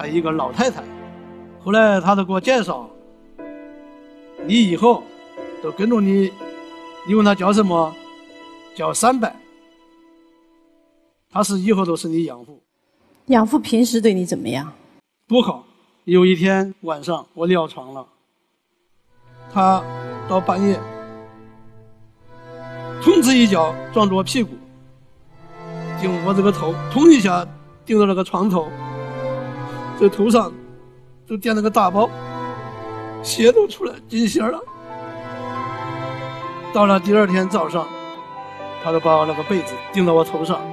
她一个老太太。后来她都给我介绍，你以后都跟着你，你问她叫什么？叫三伯。她是以后都是你养父。 养父平时对你怎么样？ 不好。有一天晚上我尿床了，他到半夜通哧一脚撞着我屁股，顶我这个头，通一下顶到那个床头，这头上就垫了个大包，血都出来进血了。到了第二天早上，他就把那个被子顶到我头上，